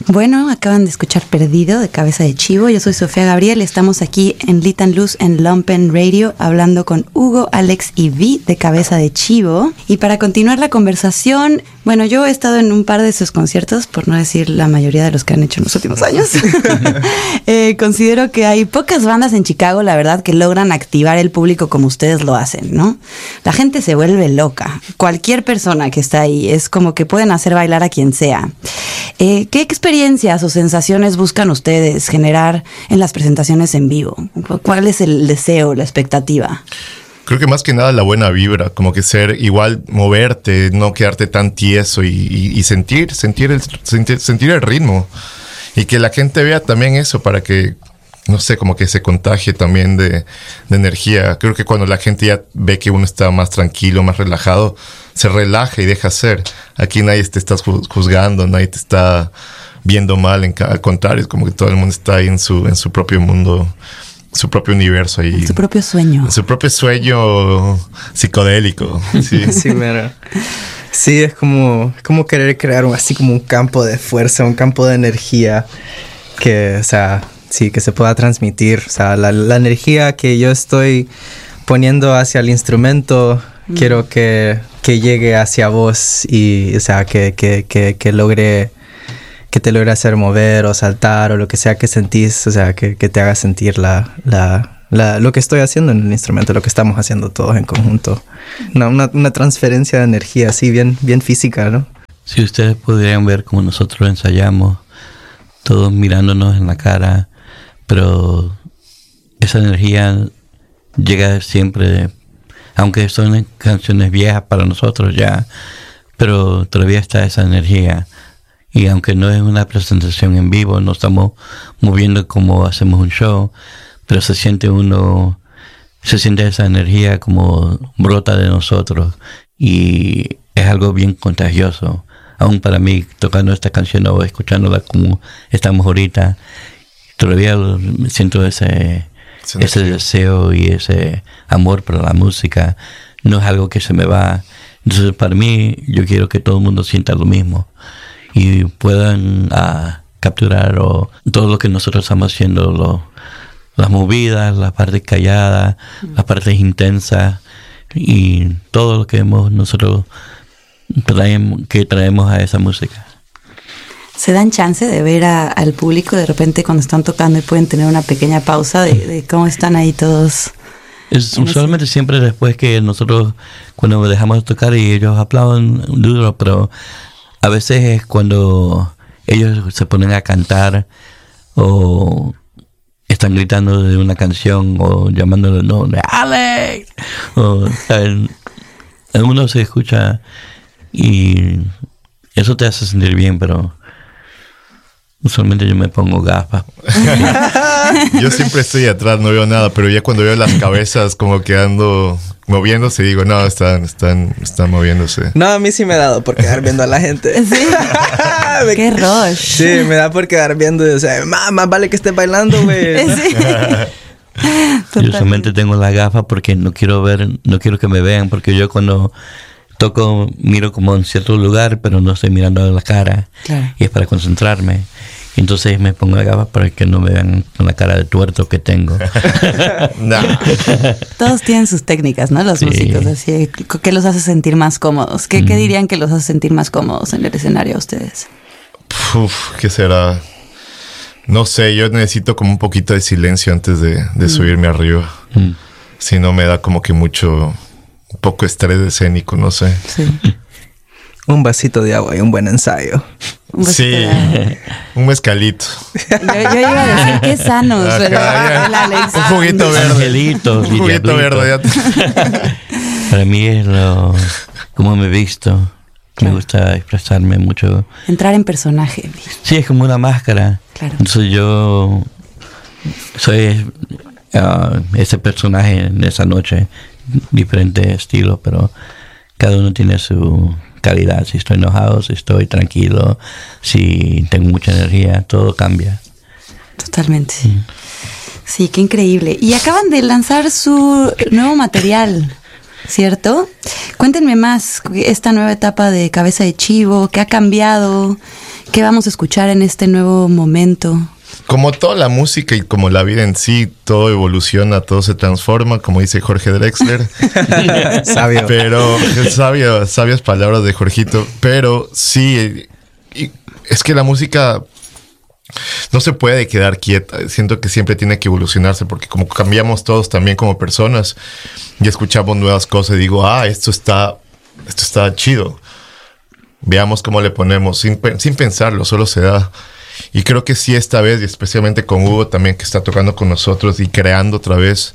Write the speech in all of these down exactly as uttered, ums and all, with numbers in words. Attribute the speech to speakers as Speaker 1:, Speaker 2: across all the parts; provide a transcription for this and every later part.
Speaker 1: Bueno, acaban de escuchar Perdido de Cabeza de Chivo. Yo soy Sofía Gabriel. Estamos aquí en Lit and Loose en Lumpen Radio hablando con Hugo, Alex y Vi de Cabeza de Chivo. Y para continuar la conversación, bueno, yo he estado en un par de sus conciertos, por no decir la mayoría de los que han hecho en los últimos años. eh, considero que hay pocas bandas en Chicago, la verdad, que logran activar el público como ustedes lo hacen, ¿no? La gente se vuelve loca. Cualquier persona que está ahí es como que pueden hacer bailar a quien sea. Eh, ¿Qué experiencias o sensaciones buscan ustedes generar en las presentaciones en vivo? ¿Cuál es el deseo, la expectativa?
Speaker 2: Creo que más que nada la buena vibra, como que ser igual, moverte, no quedarte tan tieso y, y, y sentir, sentir el, sentir, sentir el ritmo. Y que la gente vea también eso para que, no sé, como que se contagie también de, de energía. Creo que cuando la gente ya ve que uno está más tranquilo, más relajado, se relaja y deja ser. Aquí nadie te está juzgando, nadie te está viendo mal. En, al contrario, es como que todo el mundo está ahí en su, en su propio mundo, su propio universo. Ahí,
Speaker 1: en su propio sueño.
Speaker 2: En su propio sueño psicodélico. Sí,
Speaker 3: sí, mira. Sí, es como, es como querer crear un, así como un campo de fuerza, un campo de energía que, o sea, sí, que se pueda transmitir. O sea, la, la energía que yo estoy poniendo hacia el instrumento, mm. quiero que, que llegue hacia vos y, o sea, que, que, que, que logre, que te logre hacer mover o saltar o lo que sea que sentís, o sea, que, que te haga sentir la, la, la, lo que estoy haciendo en el instrumento, lo que estamos haciendo todos en conjunto. Una, una, una transferencia de energía así bien, bien física, ¿no?
Speaker 4: Si ustedes pudieran ver cómo nosotros ensayamos, todos mirándonos en la cara, pero esa energía llega siempre, aunque son canciones viejas para nosotros ya, pero todavía está esa energía. Y aunque no es una presentación en vivo, no estamos moviendo como hacemos un show, pero se siente uno, se siente esa energía como brota de nosotros y es algo bien contagioso. Aún para mí, tocando esta canción o escuchándola como estamos ahorita, todavía siento ese, ese deseo y ese amor por la música. No es algo que se me va. Entonces, para mí, yo quiero que todo el mundo sienta lo mismo y puedan uh, capturar o, todo lo que nosotros estamos haciendo, lo, las movidas, las partes calladas, mm. las partes intensas y todo lo que hemos nosotros traemos, que traemos a esa música.
Speaker 1: ¿Se dan chance de ver a, al público de repente cuando están tocando y pueden tener una pequeña pausa de, de cómo están ahí todos?
Speaker 4: Es usualmente ese... siempre después que nosotros, cuando dejamos de tocar y ellos aplauden duro, pero a veces es cuando ellos se ponen a cantar o están gritando de una canción o llamándole el nombre, ¡Alex! O, ¿saben? Uno se escucha y eso te hace sentir bien, pero usualmente yo me pongo gafas.
Speaker 2: Yo siempre estoy atrás, no veo nada, pero ya cuando veo las cabezas como que ando moviéndose, digo, no, están, están, están moviéndose.
Speaker 3: No, a mí sí me ha dado por quedar viendo a la gente.
Speaker 1: Sí. me... ¡Qué rush!
Speaker 3: Sí, me da por quedar viendo, o sea, más vale que esté bailando, güey.
Speaker 1: Sí.
Speaker 4: Yo solamente tengo la gafa porque no quiero ver, no quiero que me vean, porque yo cuando toco miro como en cierto lugar, pero no estoy mirando a la cara. Claro. Y es para concentrarme. Entonces me pongo la gafa para que no me vean con la cara de tuerto que tengo.
Speaker 2: No.
Speaker 1: Todos tienen sus técnicas, ¿no? Los sí. músicos, así. ¿Qué los hace sentir más cómodos? ¿Qué, mm. ¿Qué dirían que los hace sentir más cómodos en el escenario a ustedes?
Speaker 2: Uf, ¿qué será? No sé, yo necesito como un poquito de silencio antes de, de mm. subirme arriba. Mm. Si no me da como que mucho, un poco estrés escénico, no sé. Sí.
Speaker 3: Un vasito de agua y un buen ensayo.
Speaker 1: Un
Speaker 2: sí, un mezcalito.
Speaker 1: Yo, yo iba a decir que sanos,
Speaker 2: Acá,
Speaker 1: pero
Speaker 2: ya,
Speaker 1: el Alex.
Speaker 2: Un juguito verde.
Speaker 4: Angelitos,
Speaker 2: un juguito verde.
Speaker 4: Para mí es lo, como me he visto. Claro. Me gusta expresarme mucho.
Speaker 1: Entrar en personaje.
Speaker 4: Sí, es como una máscara.
Speaker 1: Claro.
Speaker 4: Entonces yo soy uh, ese personaje en esa noche, diferentes estilos, pero cada uno tiene su calidad. Si estoy enojado, si estoy tranquilo, si tengo mucha energía, todo cambia.
Speaker 1: Totalmente. Mm. Sí, qué increíble. Y acaban de lanzar su nuevo material, ¿cierto? Cuéntenme más, esta nueva etapa de Cabeza de Chivo, ¿qué ha cambiado? ¿Qué vamos a escuchar en este nuevo momento?
Speaker 2: Como toda la música y como la vida en sí, todo evoluciona, todo se transforma, como dice Jorge Drexler.
Speaker 3: Sabio.
Speaker 2: Pero, sabio, sabias palabras de Jorgito. Pero sí, y es que la música no se puede quedar quieta. Siento que siempre tiene que evolucionarse porque como cambiamos todos también como personas y escuchamos nuevas cosas y digo, ah, esto está, esto está chido. Veamos cómo le ponemos, sin, sin pensarlo, solo se da. Y creo que sí esta vez, y especialmente con Hugo también, que está tocando con nosotros y creando otra vez,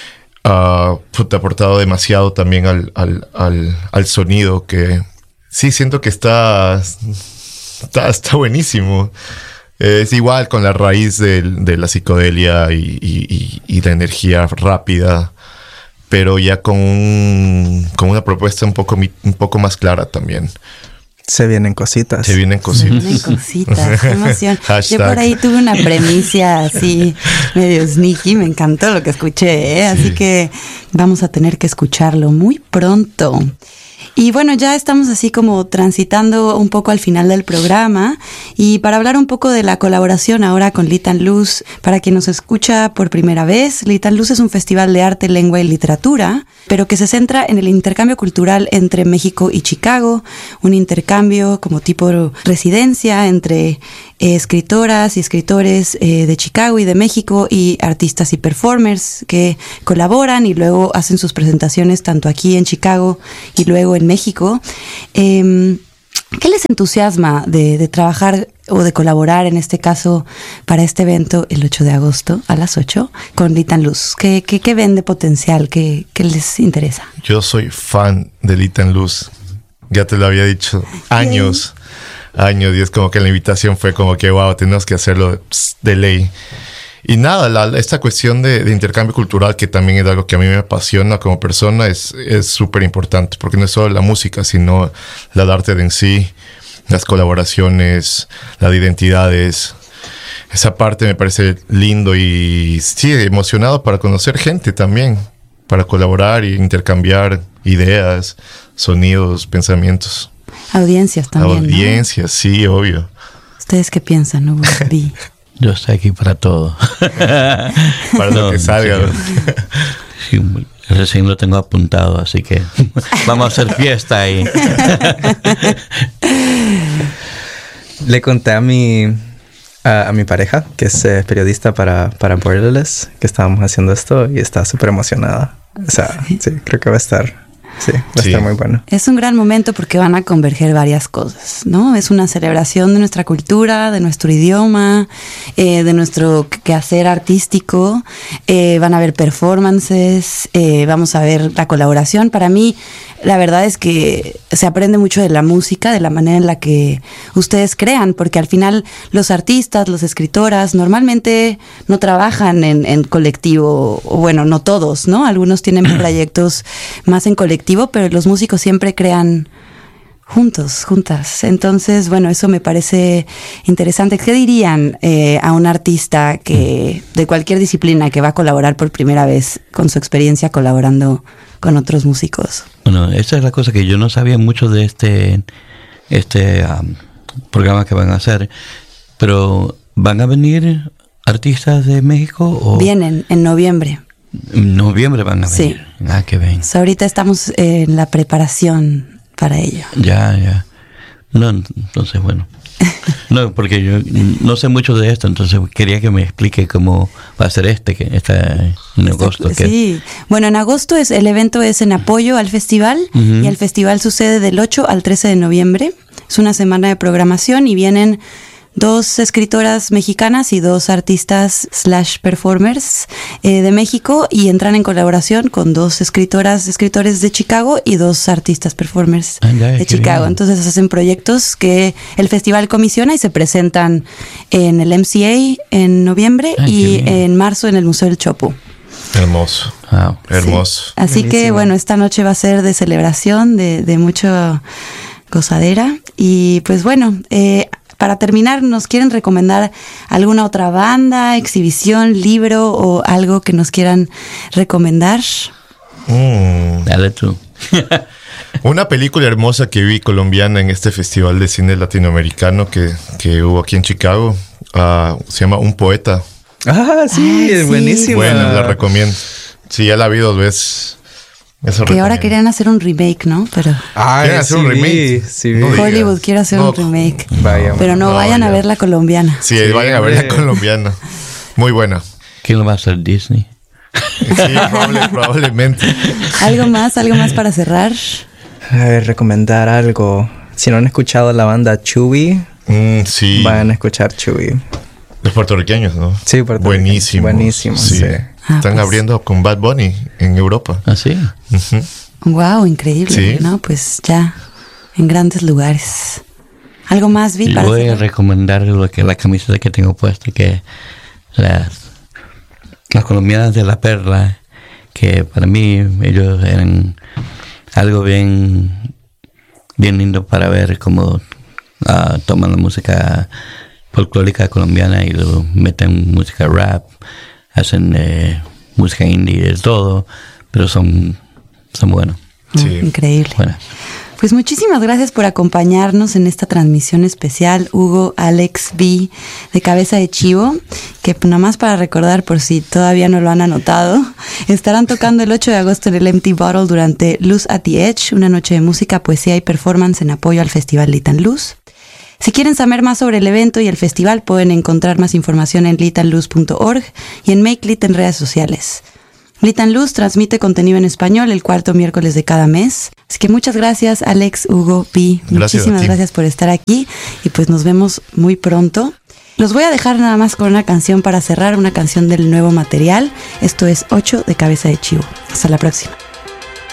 Speaker 2: uh, te ha aportado demasiado también al, al, al, al sonido, que sí siento que está, está, está buenísimo. Es igual con la raíz de, de la psicodelia y, y, y la energía rápida, pero ya con, un, con una propuesta un poco, un poco más clara también.
Speaker 3: Se vienen cositas.
Speaker 2: Se vienen cositas.
Speaker 1: Se vienen cositas, qué emoción. Yo por ahí tuve una premicia así medio sneaky, me encantó lo que escuché, ¿eh? Así sí. que vamos a tener que escucharlo muy pronto. Y bueno, ya estamos así como transitando un poco al final del programa y para hablar un poco de la colaboración ahora con Litan Luz, para quien nos escucha por primera vez, Litan Luz es un festival de arte, lengua y literatura, pero que se centra en el intercambio cultural entre México y Chicago, un intercambio como tipo residencia entre eh, escritoras y escritores eh, de Chicago y de México y artistas y performers que colaboran y luego hacen sus presentaciones tanto aquí en Chicago y luego en México. Eh, ¿Qué les entusiasma de, de trabajar o de colaborar en este caso para este evento el ocho de agosto a las ocho con Litan Luz? ¿Qué, qué, qué ven de potencial? ¿Qué, qué les interesa?
Speaker 2: Yo soy fan de Litan Luz. Ya te lo había dicho. Años. ¿Qué? Años. Y es como que la invitación fue como que, wow, tenemos que hacerlo de ley. Y nada, la, esta cuestión de, de intercambio cultural, que también es algo que a mí me apasiona como persona, es súper importante, porque no es solo la música, sino la arte en sí, las colaboraciones, las identidades. Esa parte me parece lindo y sí, emocionado para conocer gente también, para colaborar e intercambiar ideas, sonidos, pensamientos.
Speaker 1: Audiencias también,
Speaker 2: Audiencias, ¿no? Sí, obvio.
Speaker 1: ¿Ustedes qué piensan, Hugo? Vi.
Speaker 4: Yo estoy aquí para todo.
Speaker 2: Para lo no, que salga.
Speaker 4: Sí, recién lo tengo apuntado, así que vamos a hacer fiesta ahí.
Speaker 3: Le conté a mi, a, a mi pareja, que es eh, periodista para, para Borderless, que estábamos haciendo esto y está súper emocionada. O sea, sí. sí, creo que va a estar... Sí, va a sí. estar muy bueno.
Speaker 1: Es un gran momento porque van a converger varias cosas, ¿no? Es una celebración de nuestra cultura, de nuestro idioma, eh, de nuestro quehacer artístico. Eh, van a haber performances, eh, vamos a ver la colaboración. Para mí, la verdad es que se aprende mucho de la música, de la manera en la que ustedes crean, porque al final los artistas, las escritoras, normalmente no trabajan en, en colectivo, o bueno, no todos, ¿no? Algunos tienen proyectos más en colectivo, pero los músicos siempre crean juntos, juntas. Entonces, bueno, eso me parece interesante. ¿Qué dirían eh, a un artista que de cualquier disciplina que va a colaborar por primera vez con su experiencia colaborando con otros músicos?
Speaker 4: Bueno, esa es la cosa que yo no sabía mucho de este, este um, programa que van a hacer, pero ¿van a venir artistas de México? ¿O?
Speaker 1: Vienen en noviembre.
Speaker 4: En noviembre van a venir.
Speaker 1: Sí.
Speaker 4: Ah, qué bien.
Speaker 1: So, ahorita estamos en la preparación para ello.
Speaker 4: Ya, ya. No, entonces, bueno. No, porque yo no sé mucho de esto, entonces quería que me explique cómo va a ser este, que está en agosto.
Speaker 1: Este, sí, bueno, en agosto es el evento es en apoyo al festival, uh-huh. y el festival sucede del ocho al trece de noviembre. Es una semana de programación y vienen dos escritoras mexicanas y dos artistas slash performers eh, de México y entran en colaboración con dos escritoras, escritores de Chicago y dos artistas performers ah, ya, de Chicago. Bien. Entonces hacen proyectos que el festival comisiona y se presentan en el M C A en noviembre ah, y en marzo en el Museo del Chopo.
Speaker 2: Hermoso, wow. Hermoso.
Speaker 1: Sí. Así Buenísimo. Que bueno, esta noche va a ser de celebración, de, de mucha gozadera y pues bueno, eh, para terminar, ¿nos quieren recomendar alguna otra banda, exhibición, libro o algo que nos quieran recomendar?
Speaker 2: Mm.
Speaker 4: Dale tú.
Speaker 2: Una película hermosa que vi colombiana en este festival de cine latinoamericano que, que hubo aquí en Chicago, uh, se llama Un Poeta.
Speaker 3: Ah, sí,
Speaker 1: Ay,
Speaker 3: es
Speaker 1: sí.
Speaker 3: buenísima.
Speaker 2: Bueno, la recomiendo. Sí, ya la vi dos veces. Eso
Speaker 1: Que ahora
Speaker 2: recomiendo.
Speaker 1: querían hacer un remake, ¿no? Pero
Speaker 3: Ah,
Speaker 2: ¿Quieren hacer
Speaker 3: sí
Speaker 2: un
Speaker 3: vi,
Speaker 2: remake?
Speaker 3: sí vi.
Speaker 2: No digas.
Speaker 1: Hollywood quiere hacer
Speaker 2: No.
Speaker 1: un remake.
Speaker 3: Vaya.
Speaker 1: Pero no,
Speaker 2: No,
Speaker 1: vayan a
Speaker 2: ya.
Speaker 1: ver la colombiana.
Speaker 2: Sí,
Speaker 3: Sí,
Speaker 2: vayan a ver la
Speaker 3: hombre.
Speaker 2: colombiana. Muy buena.
Speaker 4: ¿Quién lo va a hacer? Disney.
Speaker 2: Sí, probable- probablemente.
Speaker 1: ¿Algo más? ¿Algo más para cerrar?
Speaker 3: A ver, recomendar algo. Si no han escuchado la banda Chewy,
Speaker 2: Mm, sí.
Speaker 3: vayan a escuchar Chewy.
Speaker 2: Los puertorriqueños, ¿no?
Speaker 3: Sí, puertorriqueños.
Speaker 2: Buenísimo.
Speaker 3: Buenísimo, sí.
Speaker 1: Ah,
Speaker 2: Están
Speaker 1: pues.
Speaker 2: abriendo con Bad Bunny en Europa.
Speaker 4: ¿Ah, sí?
Speaker 2: Ujú.
Speaker 1: Wow, increíble,
Speaker 2: Sí.
Speaker 1: ¿no? Pues ya en grandes lugares. ¿Algo más, Vi?
Speaker 4: Y
Speaker 1: para
Speaker 4: voy a
Speaker 1: cerrar?
Speaker 4: recomendar lo que la camiseta que tengo puesta, que las, las colombianas de La Perla, que para mí ellos eran algo bien, bien lindo para ver cómo ah, toman la música folclórica colombiana y lo meten música rap, hacen eh, música indie, de todo, pero son, son buenos.
Speaker 1: Mm,
Speaker 2: Sí.
Speaker 1: Increíble.
Speaker 4: buenas.
Speaker 1: Pues muchísimas gracias por acompañarnos en esta transmisión especial, Hugo, Alex, V, de Cabeza de Chivo, que nada más para recordar por si todavía no lo han anotado, estarán tocando el ocho de agosto en el Empty Bottle durante Luz at the Edge, una noche de música, poesía y performance en apoyo al Festival Litan Luz. Si quieren saber más sobre el evento y el festival, pueden encontrar más información en litan luz punto org y en Make Lit en redes sociales. Litan Luz transmite contenido en español el cuarto miércoles de cada mes. Así que muchas gracias, Alex, Hugo, Pi.
Speaker 2: Gracias a
Speaker 1: Muchísimas
Speaker 2: ti.
Speaker 1: gracias por estar aquí y pues nos vemos muy pronto. Los voy a dejar nada más con una canción para cerrar, una canción del nuevo material. Esto es ocho de Cabeza de Chivo. Hasta la próxima.